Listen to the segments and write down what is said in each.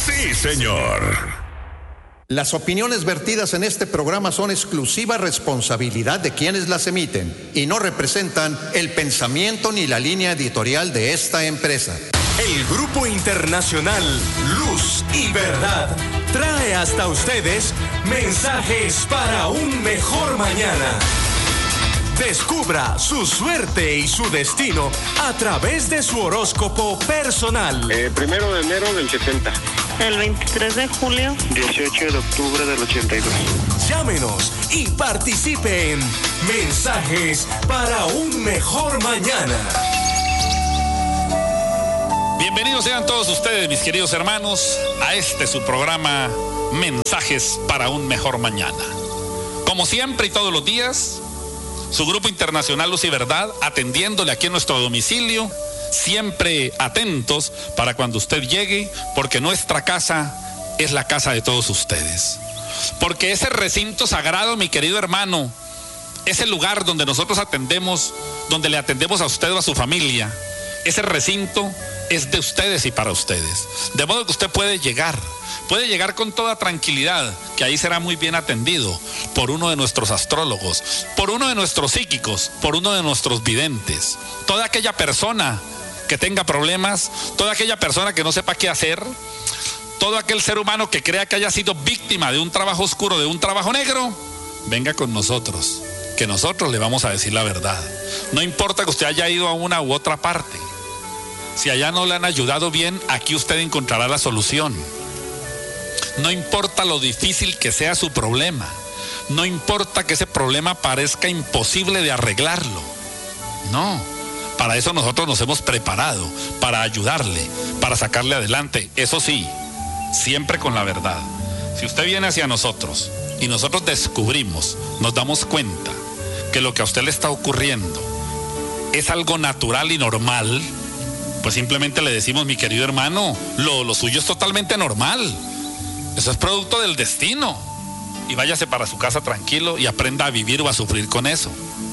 Sí, señor. Las opiniones vertidas en este programa son exclusiva responsabilidad de quienes las emiten y no representan el pensamiento ni la línea editorial de esta empresa. El Grupo Internacional Luz y Verdad trae hasta ustedes mensajes para un mejor mañana. Descubra su suerte y su destino a través de su horóscopo personal. 1 de enero del 70. El 23 de julio. 18 de octubre del 82. Llámenos y participe en Mensajes para un Mejor Mañana. Bienvenidos sean todos ustedes, mis queridos hermanos, a su programa Mensajes para un Mejor Mañana. Como siempre y todos los días, su Grupo Internacional Luz y Verdad, atendiéndole aquí en nuestro domicilio, siempre atentos para cuando usted llegue, porque nuestra casa es la casa de todos ustedes. Porque ese recinto sagrado, mi querido hermano, ese lugar donde nosotros atendemos, donde le atendemos a usted o a su familia, ese recinto es de ustedes y para ustedes. De modo que usted puede llegar con toda tranquilidad, que ahí será muy bien atendido por uno de nuestros astrólogos, por uno de nuestros psíquicos, por uno de nuestros videntes. Toda aquella persona que tenga problemas, toda aquella persona que no sepa qué hacer, todo aquel ser humano que crea que haya sido víctima de un trabajo oscuro, de un trabajo negro, venga con nosotros, que nosotros le vamos a decir la verdad. No importa que usted haya ido a una u otra parte, si allá no le han ayudado bien, aquí usted encontrará la solución. No importa lo difícil que sea su problema, no importa que ese problema parezca imposible de arreglarlo. No, para eso nosotros nos hemos preparado, para ayudarle, para sacarle adelante. Eso sí, siempre con la verdad. Si usted viene hacia nosotros y nosotros descubrimos, nos damos cuenta que lo que a usted le está ocurriendo es algo natural y normal, pues simplemente le decimos, mi querido hermano, lo suyo es totalmente normal. Eso es producto del destino. Y váyase para su casa tranquilo y aprenda a vivir o a sufrir con eso.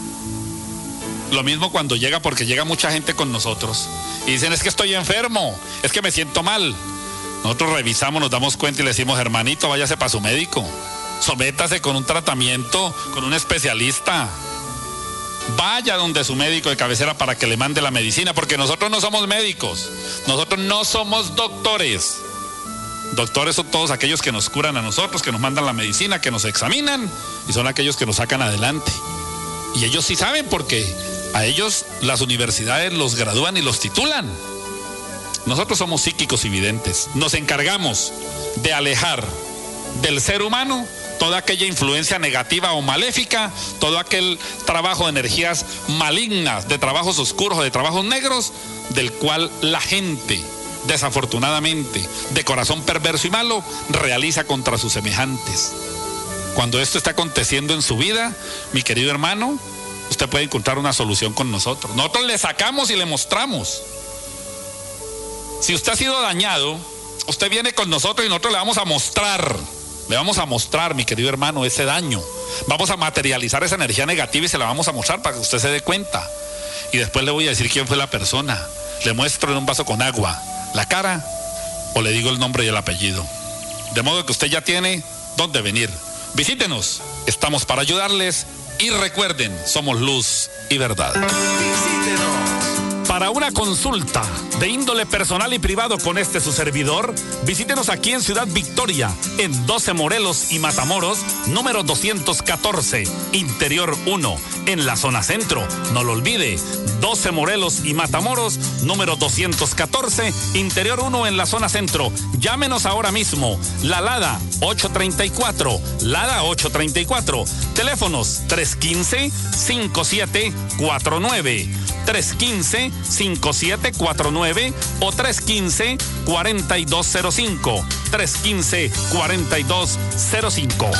Lo mismo cuando llega, porque llega mucha gente con nosotros y dicen, es que estoy enfermo, es que me siento mal. Nosotros revisamos, nos damos cuenta y le decimos, hermanito, váyase para su médico. Sométase con un tratamiento, con un especialista. Vaya donde su médico de cabecera para que le mande la medicina, porque nosotros no somos médicos, nosotros no somos doctores. Doctores son todos aquellos que nos curan a nosotros, que nos mandan la medicina, que nos examinan y son aquellos que nos sacan adelante. Y ellos sí saben, porque a ellos las universidades los gradúan y los titulan. Nosotros somos psíquicos y videntes. Nos encargamos de alejar del ser humano toda aquella influencia negativa o maléfica, todo aquel trabajo de energías malignas, de trabajos oscuros o de trabajos negros, del cual la gente, desafortunadamente, de corazón perverso y malo, realiza contra sus semejantes. Cuando esto está aconteciendo en su vida, mi querido hermano, usted puede encontrar una solución con nosotros. Nosotros le sacamos y le mostramos. Si usted ha sido dañado, usted viene con nosotros y nosotros le vamos a mostrar, mi querido hermano, ese daño. Vamos a materializar esa energía negativa y se la vamos a mostrar para que usted se dé cuenta. Y después le voy a decir quién fue la persona. Le muestro en un vaso con agua la cara o le digo el nombre y el apellido. De modo que usted ya tiene dónde venir. Visítenos, estamos para ayudarles y recuerden, somos luz y verdad. Visítenos. Para una consulta de índole personal y privado con su servidor, visítenos aquí en Ciudad Victoria, en 12 Morelos y Matamoros, número 214, Interior 1, en la zona centro. No lo olvide, 12 Morelos y Matamoros, número 214, Interior 1, en la zona centro. Llámenos ahora mismo, la Lada 834, Lada 834, teléfonos 315-5749. 315-5749 o 315-4205. 315-4205.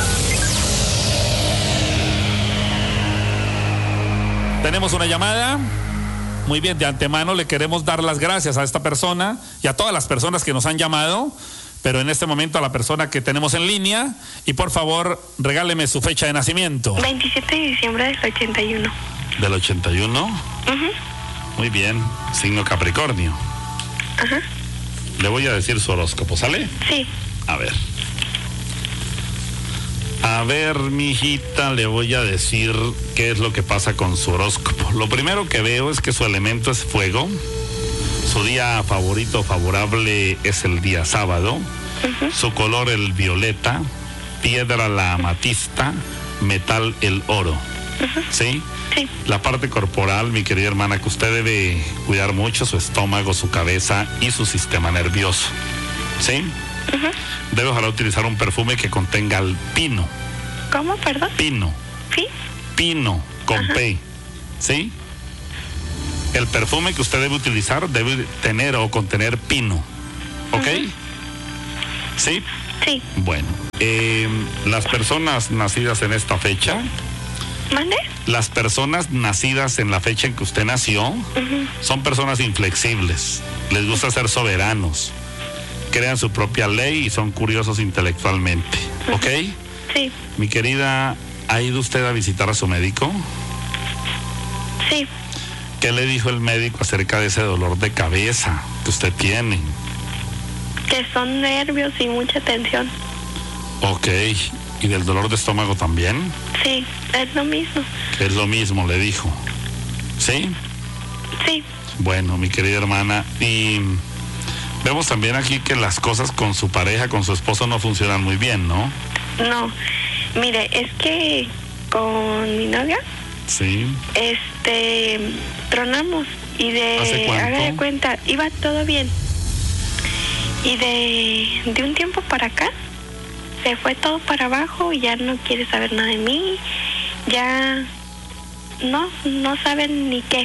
Tenemos una llamada. Muy bien, de antemano le queremos dar las gracias a esta persona y a todas las personas que nos han llamado, pero en este momento a la persona que tenemos en línea, y por favor regáleme su fecha de nacimiento. 27 de diciembre del 81. ¿Del 81? Uh-huh. Muy bien, signo Capricornio. Ajá. Le voy a decir su horóscopo, ¿sale? Sí. A ver, mijita, le voy a decir qué es lo que pasa con su horóscopo. Lo primero que veo es que su elemento es fuego. Su día favorito, favorable, es el día sábado. Su color, el violeta. Piedra, la amatista. Metal, el oro. ¿Sí? Sí. La parte corporal, mi querida hermana, que usted debe cuidar mucho: su estómago, su cabeza y su sistema nervioso. ¿Sí? Debe ojalá utilizar un perfume que contenga el pino. ¿Cómo, perdón? Pino. ¿Sí? Pino, con P. ¿Sí? El perfume que usted debe utilizar debe tener o contener pino. ¿Ok? ¿Sí? Sí. Bueno, las personas nacidas en esta fecha, ¿Mande? las personas nacidas en la fecha en que usted nació, son personas inflexibles, les gusta ser soberanos, crean su propia ley y son curiosos intelectualmente. ¿Ok? Sí. Mi querida, ¿ha ido usted a visitar a su médico? Sí. ¿Qué le dijo el médico acerca de ese dolor de cabeza que usted tiene? Que son nervios y mucha tensión. Ok, ¿y del dolor de estómago también? Sí, es lo mismo. Es lo mismo, le dijo. ¿Sí? Sí. Bueno, mi querida hermana, y vemos también aquí que las cosas con su pareja, con su esposo, no funcionan muy bien, ¿no? No. Mire, es que con mi novia, Sí. tronamos y ¿Hace cuánto? haga de cuenta, iba todo bien. Y de un tiempo para acá se fue todo para abajo y ya no quiere saber nada de mí. Ya no saben ni qué.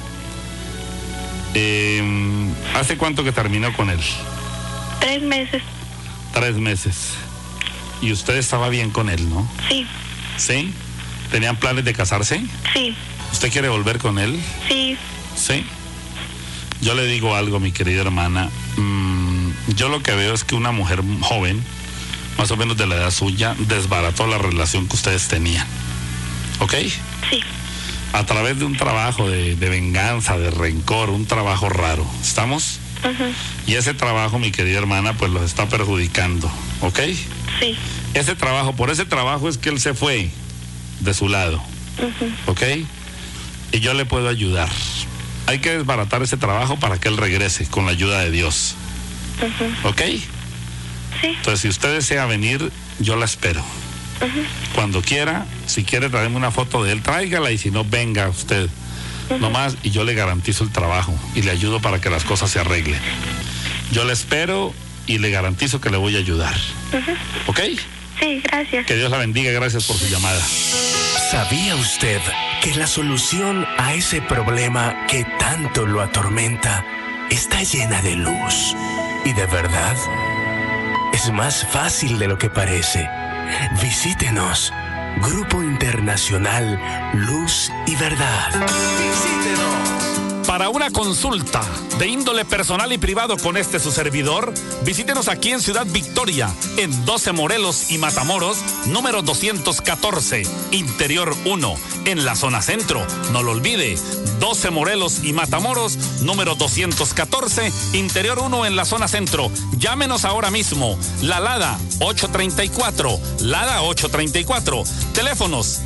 ¿Hace cuánto que terminó con él? 3 meses. 3 meses. Y usted estaba bien con él, ¿no? Sí. ¿Sí? ¿Tenían planes de casarse? Sí. ¿Usted quiere volver con él? Sí. Sí. Yo le digo algo, mi querida hermana. Yo lo que veo es que una mujer joven, más o menos de la edad suya, desbarató la relación que ustedes tenían. ¿Ok? Sí. A través de un trabajo de venganza, de rencor, un trabajo raro. ¿Estamos? Y ese trabajo, mi querida hermana, pues los está perjudicando. ¿Ok? Sí. Por ese trabajo es que él se fue de su lado. ¿Ok? Y yo le puedo ayudar. Hay que desbaratar ese trabajo para que él regrese con la ayuda de Dios. ¿Ok? Sí. Entonces, si usted desea venir, yo la espero. Cuando quiera, si quiere traerme una foto de él, tráigala, y si no, venga usted. Nomás, y yo le garantizo el trabajo y le ayudo para que las cosas se arreglen. Yo le espero y le garantizo que le voy a ayudar. ¿Ok? Sí, gracias. Que Dios la bendiga, gracias por su llamada. ¿Sabía usted que la solución a ese problema que tanto lo atormenta está llena de luz y de verdad? Es más fácil de lo que parece. Visítenos. Grupo Internacional Luz y Verdad. Visítenos. Para una consulta de índole personal y privado con su servidor, visítenos aquí en Ciudad Victoria, en 12 Morelos y Matamoros, número 214, Interior 1, en la zona centro. No lo olvide, 12 Morelos y Matamoros, número 214, Interior 1, en la zona centro. Llámenos ahora mismo. La Lada 834, Lada 834. Teléfonos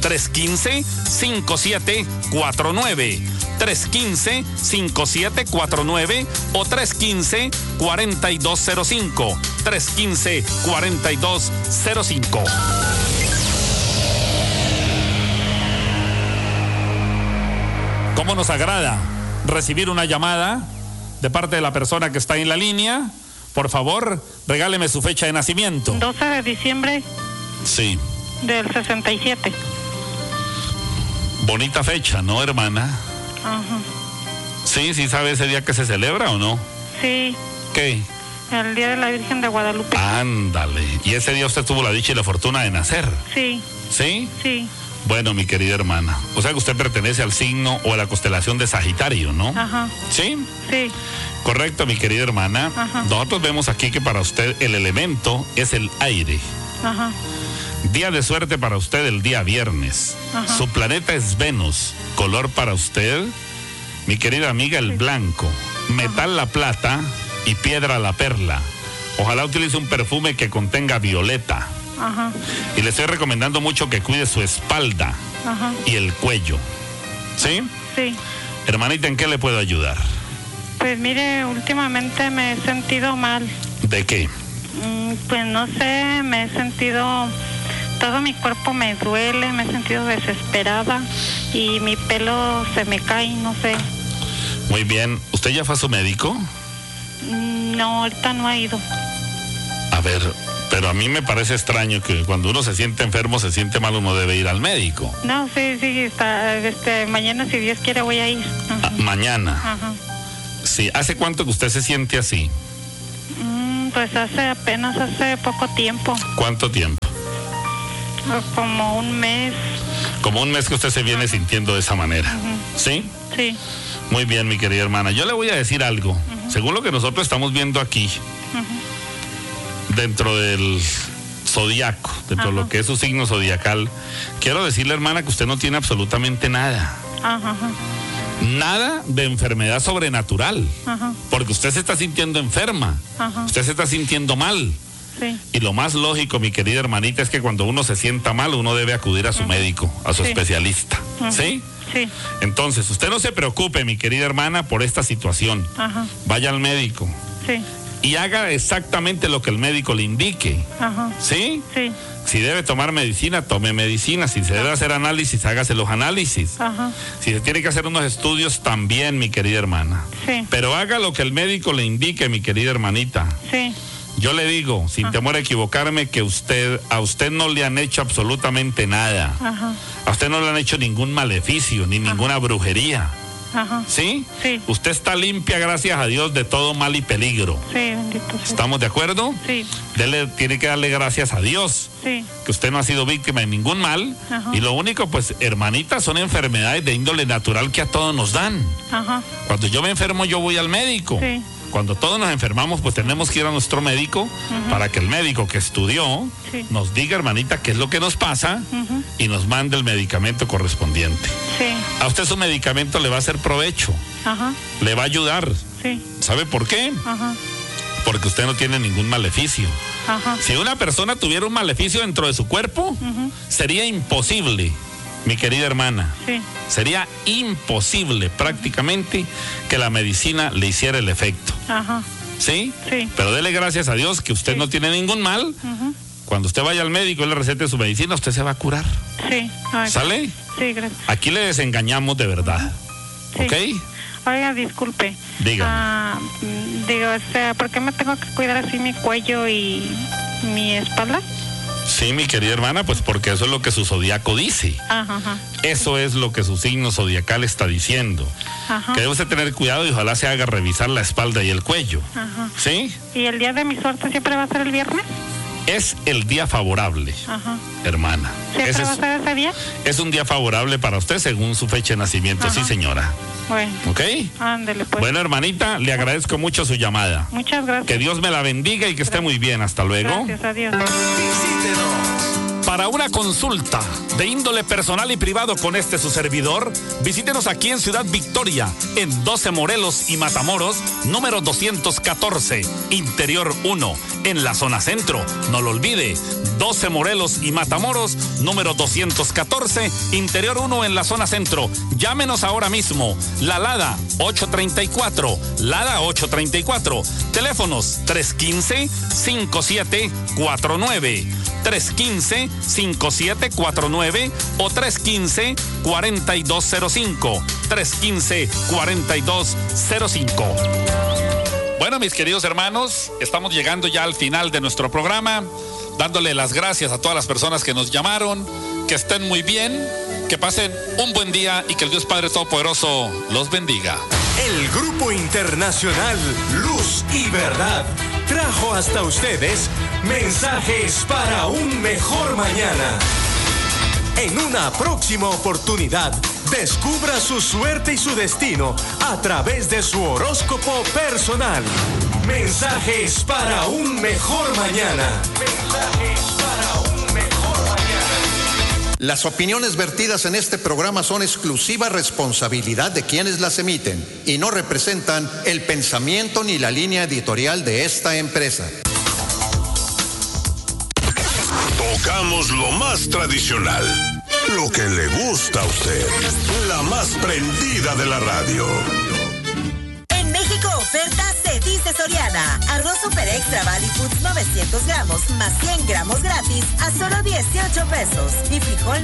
315-5749. 315-5749 o 315-4205. 315-4205. ¿Cómo nos agrada recibir una llamada de parte de la persona que está en la línea? Por favor, regáleme su fecha de nacimiento. 12 de diciembre Sí. del 67. Bonita fecha, ¿no, hermana? Ajá. Sí, sí sabe ese día que se celebra, ¿o no? Sí, ¿Qué? el Día de la Virgen de Guadalupe. Ándale. Y ese día usted tuvo la dicha y la fortuna de nacer. Sí, ¿Sí? sí. Bueno, mi querida hermana, o sea que usted pertenece al signo o a la constelación de Sagitario, ¿no? Ajá. ¿Sí? Sí. Correcto, mi querida hermana. Ajá. Nosotros vemos aquí que para usted el elemento es el aire. Ajá. Día de suerte para usted el día viernes. Ajá. Su planeta es Venus. Color para usted, mi querida amiga, el blanco. Metal, la plata. y piedra la perla. Ojalá utilice un perfume que contenga violeta. Ajá. Y le estoy recomendando mucho que cuide su espalda y el cuello. ¿Sí? Sí. Hermanita, ¿en qué le puedo ayudar? Pues mire, últimamente me he sentido mal. ¿De qué? Pues no sé, me he sentido... Todo mi cuerpo me duele, me he sentido desesperada y mi pelo se me cae, no sé. Muy bien. ¿Usted ya fue a su médico? No, ahorita no ha ido. A ver, pero a mí me parece extraño que cuando uno se siente enfermo, se siente mal, uno debe ir al médico. No, sí, está, mañana si Dios quiere voy a ir. Mañana. Ajá. Sí, ¿hace cuánto que usted se siente así? Pues hace poco tiempo. ¿Cuánto tiempo? Como un mes. Como un mes que usted se viene sintiendo de esa manera. ¿Sí? Sí. Muy bien, mi querida hermana. Yo le voy a decir algo. Según lo que nosotros estamos viendo aquí, dentro del zodiaco, dentro de lo que es su signo zodiacal, quiero decirle, hermana, que usted no tiene absolutamente nada. Nada de enfermedad sobrenatural. Porque usted se está sintiendo enferma. Usted se está sintiendo mal. Sí. Y lo más lógico, mi querida hermanita, es que cuando uno se sienta mal, uno debe acudir a su médico, a su especialista. ¿Sí? Sí. Entonces, usted no se preocupe, mi querida hermana, por esta situación. Vaya al médico. Sí. Y haga exactamente lo que el médico le indique. ¿Sí? Sí. Si debe tomar medicina, tome medicina. Si se debe hacer análisis, hágase los análisis. Si se tiene que hacer unos estudios, también, mi querida hermana. Sí. Pero haga lo que el médico le indique, mi querida hermanita. Sí. Yo le digo, sin temor a equivocarme, que a usted no le han hecho absolutamente nada. A usted no le han hecho ningún maleficio, ni ninguna brujería. ¿Sí? Sí. Usted está limpia, gracias a Dios, de todo mal y peligro. Sí, bendito sea. ¿Estamos de acuerdo? Sí. Tiene que darle gracias a Dios. Sí. Que usted no ha sido víctima de ningún mal. Y lo único, pues, hermanita, son enfermedades de índole natural que a todos nos dan. Cuando yo me enfermo, yo voy al médico. Sí. Cuando todos nos enfermamos, pues tenemos que ir a nuestro médico para que el médico que estudió nos diga, hermanita, qué es lo que nos pasa y nos mande el medicamento correspondiente. Sí. A usted su medicamento le va a hacer provecho, le va a ayudar. Sí. ¿Sabe por qué? Porque usted no tiene ningún maleficio. Si una persona tuviera un maleficio dentro de su cuerpo, sería imposible, mi querida hermana. Sí. Sería imposible prácticamente que la medicina le hiciera el efecto. ¿Sí? Sí. Pero dele gracias a Dios que usted no tiene ningún mal. Cuando usted vaya al médico y le recete su medicina, usted se va a curar. Sí. ¿Sale? Sí, gracias. Aquí le desengañamos de verdad. Sí. ¿Ok? Oiga, disculpe. Dígame. ¿Por qué me tengo que cuidar así mi cuello y mi espalda? Sí, mi querida hermana, pues porque eso es lo que su zodiaco dice. Eso es lo que su signo zodiacal está diciendo. Que debe usted tener cuidado y ojalá se haga revisar la espalda y el cuello. ¿Sí? ¿Y el día de mi suerte siempre va a ser el viernes? Es el día favorable, hermana. ¿Siempre va a ser ese día? Es un día favorable para usted según su fecha de nacimiento, sí, señora. Bueno. ¿Ok? Ándele, pues. Bueno, hermanita, le agradezco mucho su llamada. Muchas gracias. Que Dios me la bendiga y que esté muy bien. Hasta luego. Gracias, adiós. Para una consulta de índole personal y privado con su servidor, visítenos aquí en Ciudad Victoria, en 12 Morelos y Matamoros, número 214, Interior 1, en la zona centro. No lo olvide, 12 Morelos y Matamoros, número 214, Interior 1, en la zona centro. Llámenos ahora mismo, la Lada 834, Lada 834, teléfonos 315-5749. 315-5749 o 315-4205. 315-4205. Bueno, mis queridos hermanos, estamos llegando ya al final de nuestro programa, dándole las gracias a todas las personas que nos llamaron, que estén muy bien, que pasen un buen día y que el Dios Padre Todopoderoso los bendiga. El Grupo Internacional Luz y Verdad trajo hasta ustedes mensajes para un mejor mañana. En una próxima oportunidad, descubra su suerte y su destino a través de su horóscopo personal. Mensajes para un mejor mañana. Mensajes para un Las opiniones vertidas en este programa son exclusiva responsabilidad de quienes las emiten y no representan el pensamiento ni la línea editorial de esta empresa. Tocamos lo más tradicional, lo que le gusta a usted, la más prendida de la radio. En México oferta se dice Soriana. Arroz Super Extra Valley Foods 900 gramos más 100 gramos gratis a solo 18 pesos. Y frijol